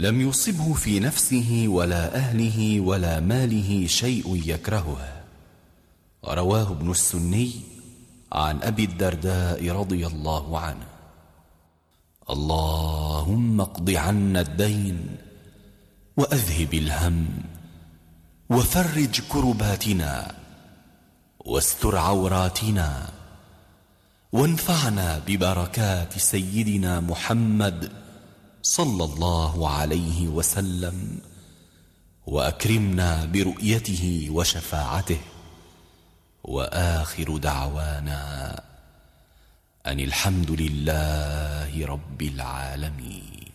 لم يصبه في نفسه ولا أهله ولا ماله شيء يكرهه. رواه ابن السني عن أبي الدرداء رضي الله عنه: اللهم اقض عنا الدين وأذهب الهم وفرج كرباتنا واستر عوراتنا وانفعنا ببركات سيدنا محمد صلى الله عليه وسلم وأكرمنا برؤيته وشفاعته. وآخر دعوانا أن الحمد لله رب العالمين.